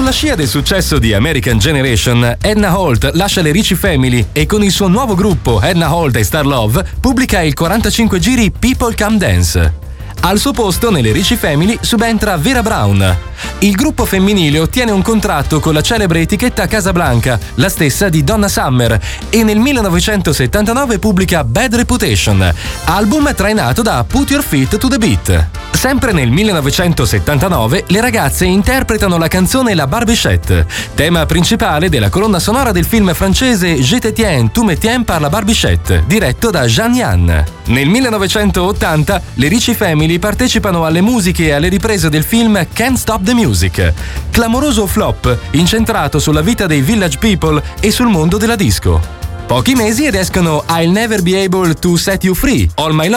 Sulla scia del successo di American Generation, Edna Holt lascia le Ricci Family e con il suo nuovo gruppo Edna Holt e Star Love pubblica il 45 giri People Come Dance. Al suo posto nelle Ricci Family subentra Vera Brown. Il gruppo femminile ottiene un contratto con la celebre etichetta Casablanca, la stessa di Donna Summer, e nel 1979 pubblica Bad Reputation, album trainato da Put Your Feet to the Beat. Sempre nel 1979 le ragazze interpretano la canzone La Barbichette, tema principale della colonna sonora del film francese Je te tiens, tu me tiens par la Barbichette, diretto da Jean Yann. Nel 1980 le Ricci Family partecipano alle musiche e alle riprese del film Can't Stop the Music, clamoroso flop incentrato sulla vita dei Village People e sul mondo della disco. Pochi mesi ed escono I'll Never Be Able to Set You Free, All My